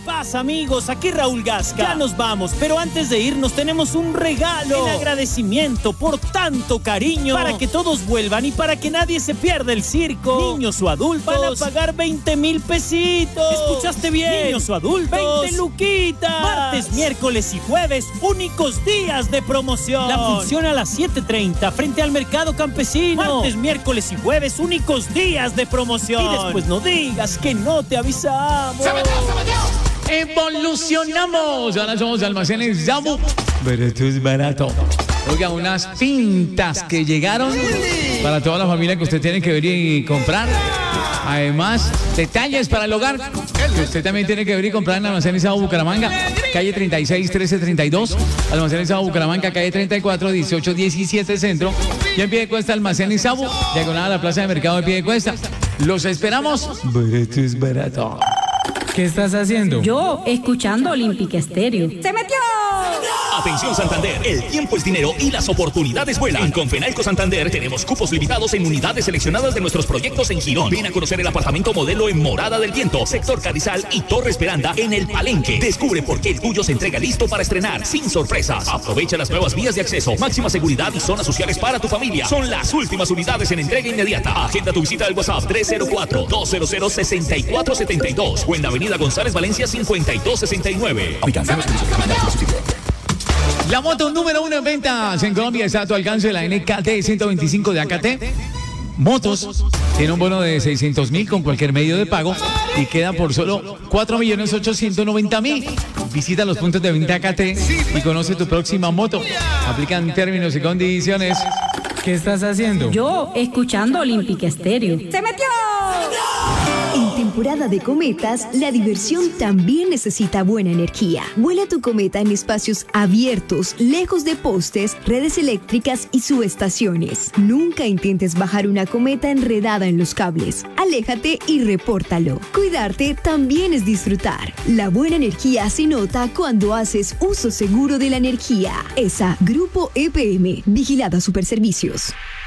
pasa, amigos? Aquí Raúl Gasca. Ya nos vamos, pero antes de irnos tenemos un regalo. En agradecimiento por tanto cariño. Para que todos vuelvan y para que nadie se pierda el circo. Niños o adultos van a pagar 20,000 pesitos. ¿Escuchaste bien? Niños o adultos, 20 luquitas. Martes, miércoles y jueves, únicos días de promoción. La función a las 7:30 frente al Mercado Campesino. Martes, miércoles y jueves, únicos días de promoción. Y después no digas que no te avisamos. ¡Se metió! Evolucionamos. Ahora somos Almacenes Sabu. Barato es barato. Oiga, unas pintas que llegaron para toda la familia que usted tiene que venir y comprar. Además, detalles para el hogar que usted también tiene que venir y comprar en Almacenes Sabu Bucaramanga, calle 36 1332, Almacenes Sabu Bucaramanga, calle 34 1817 Centro, y en Piedecuesta Almacenes Sabu, diagonal a la Plaza de Mercado de Piedecuesta. Los esperamos. Barato es barato. ¿Qué estás haciendo? Yo, escuchando Olympic Estéreo. ¡Se metió! Atención Santander, el tiempo es dinero y las oportunidades vuelan. En Confenalco Santander tenemos cupos limitados en unidades seleccionadas de nuestros proyectos en Girón. Ven a conocer el apartamento modelo en Morada del Viento, sector Cadizal y Torre Esperanda en el Palenque. Descubre por qué el tuyo se entrega listo para estrenar, sin sorpresas. Aprovecha las nuevas vías de acceso, máxima seguridad y zonas sociales para tu familia. Son las últimas unidades en entrega inmediata. Agenda tu visita al WhatsApp 304-200-6472 o en la avenida González Valencia 5269. La moto número 1 en ventas en Colombia está a tu alcance, la NKT 125 de AKT. Motos tiene un bono de 600,000 con cualquier medio de pago y queda por solo 4.890.000. Visita los puntos de venta AKT y conoce tu próxima moto. Aplican términos y condiciones. ¿Qué estás haciendo? Yo, escuchando Olympic Estéreo. ¡Se metió! En temporada de cometas, la diversión también necesita buena energía. Vuela tu cometa en espacios abiertos, lejos de postes, redes eléctricas y subestaciones. Nunca intentes bajar una cometa enredada en los cables. Aléjate y repórtalo. Cuidarte también es disfrutar. La buena energía se nota cuando haces uso seguro de la energía. ESA, Grupo EPM, Vigilada Superservicios.